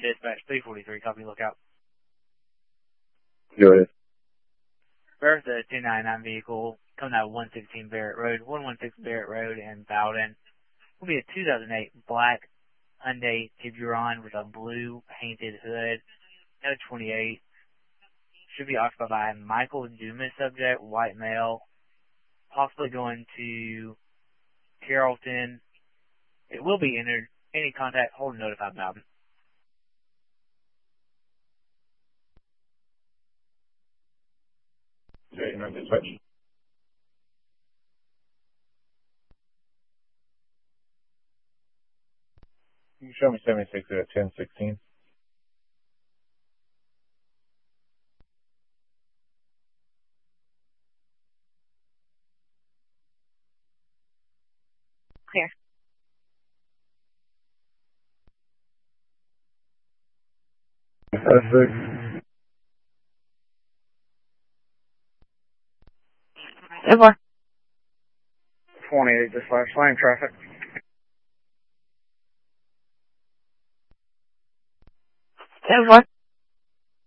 Dispatch 343, copy, lookout. Go ahead. Bertha 299 vehicle coming out of 116 Barrett Road, 116 Barrett Road in Bowden. Will be a 2008 black Hyundai Tiburon with a blue painted hood. No 28. Should be occupied by Michael Dumas, subject, white male, possibly going to Carrollton. It will be entered. Any contact, hold and notify Bowden. Okay, no dispatch. You can show me 76 at 1016. Clear. Perfect. Over. 28 dispatch, same traffic. Over.